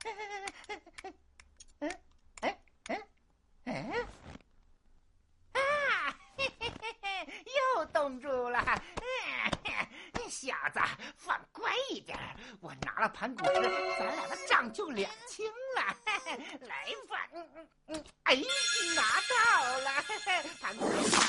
又冻住了。小子，放乖一点，我拿了盘古石，咱俩的账就两清了。来吧，哎，拿到了，盘古石。